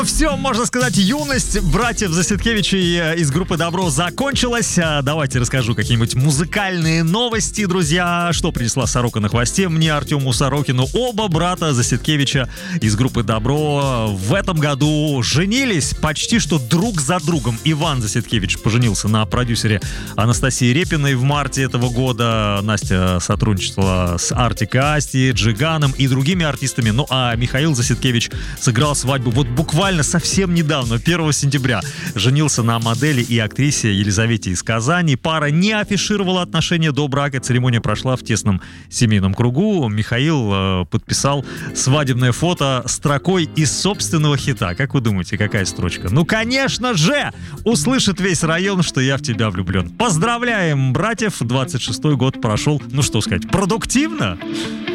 Все, можно сказать, юность братьев Засидкевичей из группы «Добро» закончилась. Давайте расскажу какие-нибудь музыкальные новости, друзья. Что принесла сорока на хвосте мне, Артему Сорокину. Оба брата Засидкевича из группы «Добро» в этом году женились почти что друг за другом. Иван Засидкевич поженился на продюсере Анастасии Репиной в марте этого года. Настя сотрудничала с Артик и Асти, Джиганом и другими артистами. Ну а Михаил Засидкевич сыграл свадьбу вот буквально совсем недавно, 1 сентября, женился на модели и актрисе Елизавете из Казани. Пара не афишировала отношения до брака. Церемония прошла в тесном семейном кругу. Михаил подписал свадебное фото строкой из собственного хита. Как вы думаете, какая строчка? Ну, конечно же! Услышит весь район, что я в тебя влюблен. Поздравляем, братьев! 26-й год прошел, ну что сказать, продуктивно!